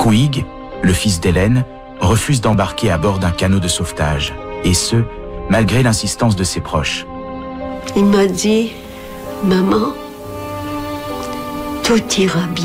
Pouig, le fils d'Hélène, refuse d'embarquer à bord d'un canot de sauvetage, et ce, malgré l'insistance de ses proches. Il m'a dit, « Maman, tout ira bien. »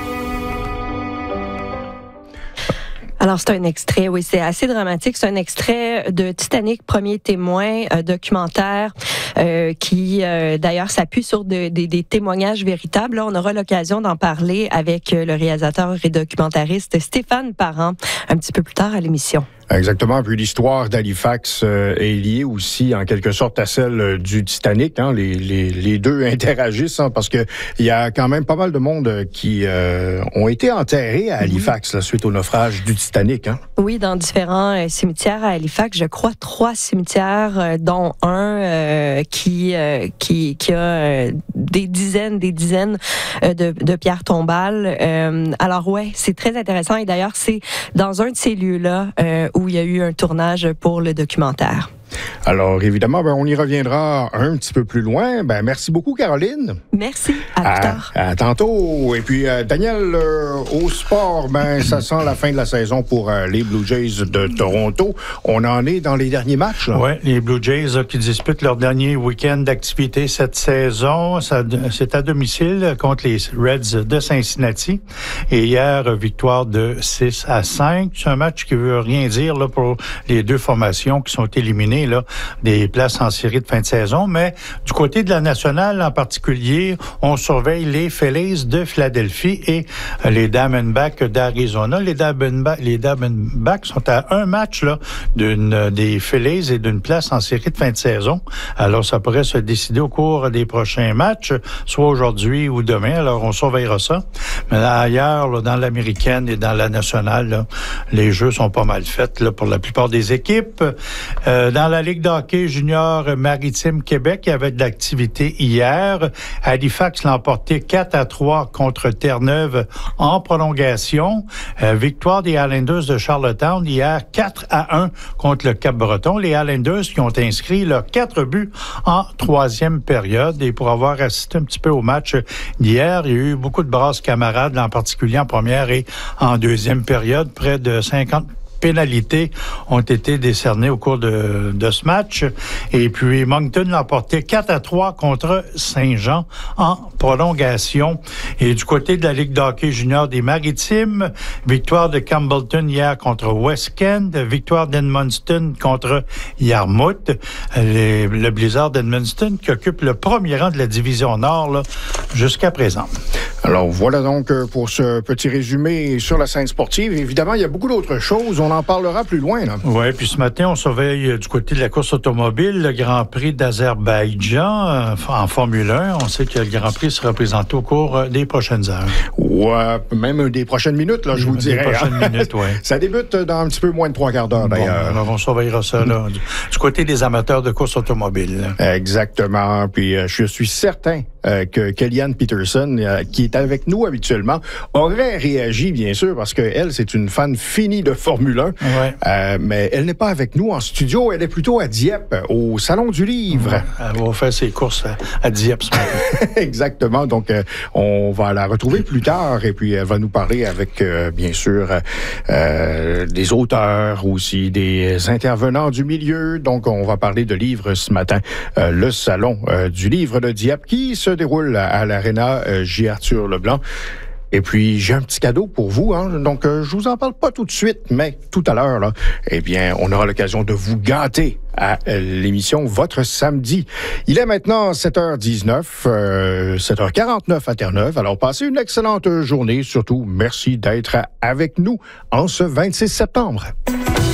Alors, c'est un extrait, oui, c'est assez dramatique. C'est un extrait de Titanic, premier témoin, documentaire, qui, d'ailleurs, s'appuie sur des témoignages véritables. Là, on aura l'occasion d'en parler avec le réalisateur et documentariste Stéphane Parent un petit peu plus tard à l'émission. Exactement. Puis l'histoire d'Halifax est liée aussi en quelque sorte à celle du Titanic. Hein. Les deux interagissent parce que il y a quand même pas mal de monde qui ont été enterrés à Halifax là, suite au naufrage du Titanic. Hein. Oui, dans différents cimetières à Halifax. Je crois 3 cimetières, dont un qui a des dizaines de pierres tombales. Alors ouais, c'est très intéressant. Et d'ailleurs, c'est dans un de ces lieux-là où il y a eu un tournage pour le documentaire. Alors, évidemment, on y reviendra un petit peu plus loin. Merci beaucoup, Caroline. Merci. À plus tard. À tantôt. Et puis, Daniel, au sport, ça sent la fin de la saison pour les Blue Jays de Toronto. On en est dans les derniers matchs. Oui, les Blue Jays qui disputent leur dernier week-end d'activité cette saison. C'est à domicile contre les Reds de Cincinnati. Et hier, victoire de 6-5. C'est un match qui veut rien dire là, pour les deux formations qui sont éliminées là, des places en série de fin de saison, mais du côté de la nationale en particulier, on surveille les Phillies de Philadelphie et les Diamondbacks d'Arizona. Les Diamondbacks sont à un match là, des Phillies et d'une place en série de fin de saison. Alors, ça pourrait se décider au cours des prochains matchs, soit aujourd'hui ou demain. Alors, on surveillera ça. Mais ailleurs, là, dans l'américaine et dans la nationale, là, les jeux sont pas mal faits là, pour la plupart des équipes. Dans la Ligue de hockey junior maritime Québec, il y avait de l'activité hier. Halifax l'a emporté 4-3 contre Terre-Neuve en prolongation. Victoire des Highlanders de Charlottetown hier 4-1 contre le Cap-Breton. Les Highlanders qui ont inscrit leurs 4 buts en troisième période. Et pour avoir assisté un petit peu au match d'hier, il y a eu beaucoup de brasses camarades, en particulier en première et en deuxième période. Près de 50 pénalités ont été décernées au cours de ce match. Et puis, Moncton l'a emporté 4-3 contre Saint-Jean en prolongation. Et du côté de la Ligue de hockey junior des Maritimes, victoire de Campbellton hier contre West Kent, victoire d'Edmundston contre Yarmouth. Le Blizzard d'Edmundston qui occupe le premier rang de la division Nord là, jusqu'à présent. Alors, voilà donc pour ce petit résumé sur la scène sportive. Évidemment, il y a beaucoup d'autres choses. On en parlera plus loin. Oui, puis ce matin, on surveille du côté de la course automobile le Grand Prix d'Azerbaïdjan en Formule 1. On sait que le Grand Prix sera présenté au cours des prochaines heures. Ouais, même des prochaines minutes, là, je vous dirais. Des prochaines minutes, oui. Ça débute dans un petit peu moins de 3 quarts d'heure, d'ailleurs. Alors, on surveillera ça là, du côté des amateurs de course automobile. Exactement. Puis, je suis certain que Kellyanne Peterson, qui est avec nous habituellement, aurait réagi, bien sûr, parce qu'elle, c'est une fan finie de Formule 1. Ouais. Mais elle n'est pas avec nous en studio. Elle est plutôt à Dieppe, au Salon du Livre. Ouais. Elle va faire ses courses à Dieppe ce matin. Exactement. Donc, on va la retrouver plus tard et puis elle va nous parler avec, bien sûr, des auteurs aussi, des intervenants du milieu. Donc, on va parler de livres ce matin. Le Salon du Livre de Dieppe qui se déroule à l'Arena J. Arthur Leblanc. Et puis, j'ai un petit cadeau pour vous. Donc, je vous en parle pas tout de suite, mais tout à l'heure, là, eh bien, on aura l'occasion de vous gâter à l'émission Votre Samedi. Il est maintenant 7h19, 7h49 à Terre-Neuve. Alors, passez une excellente journée. Surtout, merci d'être avec nous en ce 26 septembre.